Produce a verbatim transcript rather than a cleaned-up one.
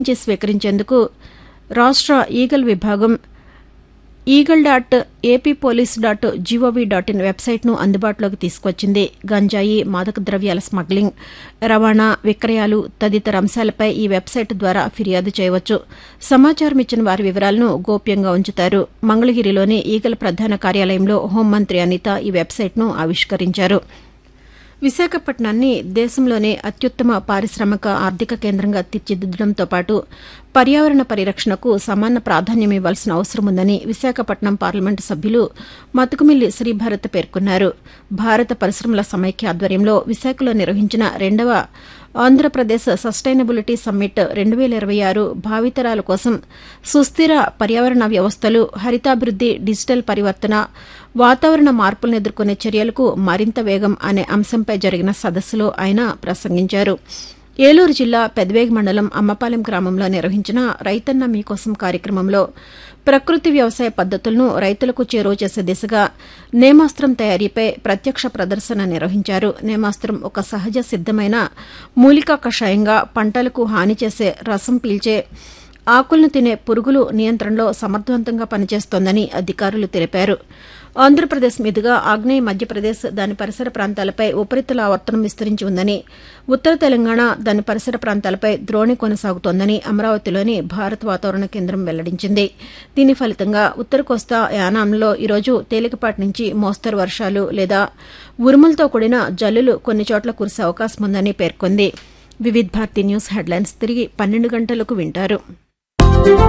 నుంచి స్వీకరించేందుకు రాష్ట్ర ఈగల్ విభాగం eagle dot AP police dot GOV dot in వెబ్సైట్ను అందుబాటులోకి తీసుకొచ్చింది. గంజాయి, మాదక ద్రవ్యాల స్మగ్లింగ్, రవాణా, విక్రయాలు తదితర అంశాలపై ఈ వెబ్సైట్ ద్వారా ఫిర్యాదు చేయవచ్చు. సమాచారం ఇచ్చిన వారి వివరాలను గోప్యంగా ఉంచుతారు. మంగళగిరిలోని ఈగల్ ప్రధాన కార్యాలయంలో హోంమంత్రి అనిత ఈ వెబ్సైట్ను ఆవిష్కరించారు. విశాఖపట్నాన్ని దేశంలోనే అత్యుత్తమ పారిశ్రామిక ఆర్థిక కేంద్రంగా తీర్చిదిద్దడంతో పాటు పర్యావరణ పరిరక్షణకు సమాన ప్రాధాన్యం ఇవ్వాల్సిన అవసరం ఉందని విశాఖపట్నం పార్లమెంటు సభ్యులు మతుకుమిల్లి శ్రీభారత్ పేర్కొన్నారు. భారత పరిశ్రమల సమైక్య ఆధ్వర్యంలో విశాఖలో నిర్వహించిన రెండవ ఆంధ్రప్రదేశ్ సస్టైనబిలిటీ సమ్మిట్ రెండు వేల ఇరవై ఆరు భావితరాల కోసం సుస్థిర పర్యావరణ వ్యవస్థలు, హరితాభివృద్ది, డిజిటల్ పరివర్తన, వాతావరణ మార్పులను ఎదుర్కొనే చర్యలకు మరింత వేగం అనే అంశంపై జరిగిన సదస్సులో ఆయన ప్రసంగించారు. ఏలూరు జిల్లా పెదవేగి మండలం అమ్మపాలెం గ్రామంలో నిర్వహించిన రైతన్న మీకోసం కార్యక్రమంలో ప్రకృతి వ్యవసాయ పద్దతులను రైతులకు చేరువ చేసే దిశగా నేమాస్త్రం తయారీపై ప్రత్యక్ష ప్రదర్శన నిర్వహించారు. నేమాస్త్రం ఒక సహజ సిద్దమైన మూలికా కషాయంగా పంటలకు హాని చేసే రసం పీల్చే ఆకులను తినే పురుగులు నియంత్రణలో సమర్థవంతంగా పనిచేస్తోందని అధికారులు తెలిపారు. ఆంధ్రప్రదేశ్ మీదుగా ఆగ్నేయ మధ్యప్రదేశ్, దాని పరిసర ప్రాంతాలపై ఉపరితల ఆవర్తనం విస్తరించి ఉందని, ఉత్తర తెలంగాణ, దాని పరిసర ప్రాంతాలపై ద్రోణి కొనసాగుతోందని అమరావతిలోని భారత వాతావరణ కేంద్రం వెల్లడించింది. దీని ఫలితంగా ఉత్తర కోస్తా, యానాంలో ఈరోజు తేలికపాటి నుంచి మోస్తరు వర్షాలు లేదా ఉరుములతో కూడిన జల్లులు కొన్ని చోట్ల కురిసే అవకాశం ఉందని పేర్కొంది. వివిధ్ భారతి న్యూస్ హెడ్లైన్స్ తిరిగి పన్నెండు గంటలకు వింటారు.